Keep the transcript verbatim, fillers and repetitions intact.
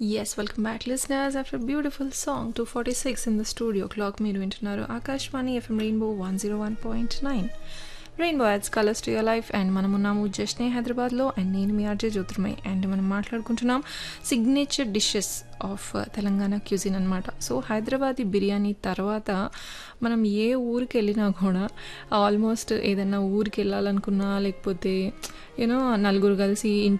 Yes, welcome back, listeners. After a beautiful song, two forty-six in the studio clock, మీరు వింటున్నారు Akashvani FM rainbow one zero one point nine. Rainbow ads colours to your life. And మనం ఉన్నాము జస్ట్నే హైదరాబాద్లో. And నేను మీ RJ Jyotirmay. And మనం మాట్లాడుకుంటున్నాం signature dishes of Telangana cuisine అనమాట. So Hyderabadi biryani తర్వాత మనం ఏ ఊరికి వెళ్ళినా కూడా ఆల్మోస్ట్ ఏదైనా ఊరికి వెళ్ళాలనుకున్నా, లేకపోతే యూనో నలుగురు కలిసి ఇంటి